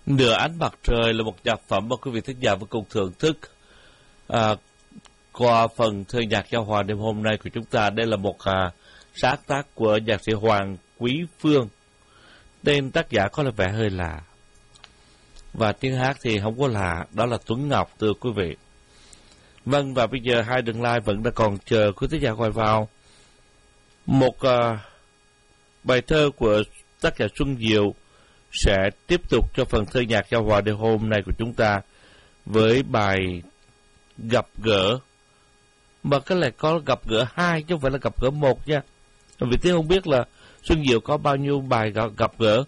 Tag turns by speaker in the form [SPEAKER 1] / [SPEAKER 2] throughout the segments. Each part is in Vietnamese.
[SPEAKER 1] Nửa ánh mặt trời là một nhạc phẩm mà quý vị thính giả vô cùng thưởng thức. Qua phần thơ nhạc giao hòa đêm hôm nay của chúng ta, đây là một sáng tác của nhạc sĩ Hoàng Quý Phương. Tên tác giả có vẻ hơi lạ, và tiếng hát thì không có lạ, đó là Tuấn Ngọc, thưa quý vị. Vâng, và bây giờ hai đường lai vẫn đã còn chờ quý thính giả gọi vào một bài thơ của tác giả Xuân Diệu sẽ tiếp tục cho phần thơ nhạc giao hòa đêm hôm nay của chúng ta với bài Gặp Gỡ. Mà cái này có gặp gỡ 2 chứ không phải là gặp gỡ 1 nha. Vì thế không biết là Xuân Diệu có bao nhiêu bài gặp gỡ.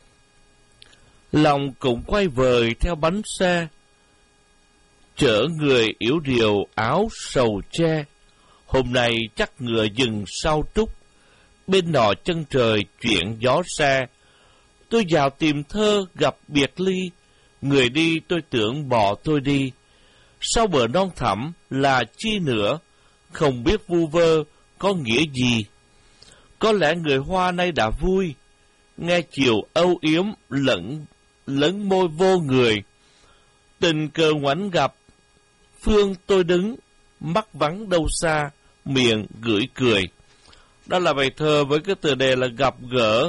[SPEAKER 1] Lòng cũng quay vời theo bánh xe, chở người yếu điều áo sầu tre. Hôm nay chắc ngựa dừng sau trúc, bên nọ chân trời chuyện gió xe. Tôi vào tìm thơ gặp biệt ly, người đi tôi tưởng bỏ tôi đi. Sau bờ non thẳm là chi nữa, không biết vu vơ có nghĩa gì. Có lẽ người Hoa nay đã vui, nghe chiều âu yếm lẫn môi vô người. Tình cờ ngoảnh gặp, phương tôi đứng, mắt vắng đâu xa, miệng gửi cười. Đó là bài thơ với cái tựa đề là Gặp Gỡ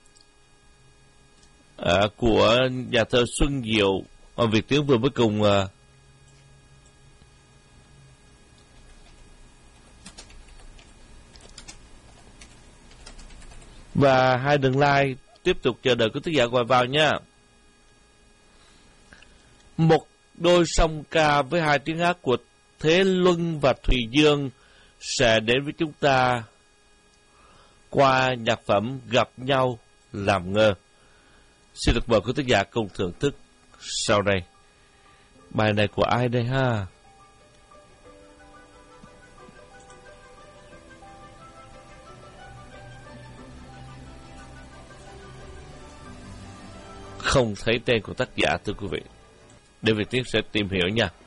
[SPEAKER 1] của nhà thơ Xuân Diệu. Việt Tiến vừa mới cùng và hai đường like tiếp tục chờ đợi quý thính giả gọi vào nha. Một đôi song ca với 2 tiếng hát của Thế Luân và Thùy Dương sẽ đến với chúng ta qua nhạc phẩm Gặp Nhau Làm Ngơ. Xin được mời quý thính giả cùng thưởng thức sau đây. Bài này của ai đây ha? Không thấy tên của tác giả, thưa quý vị. Để Việt Tiến sẽ tìm hiểu nha.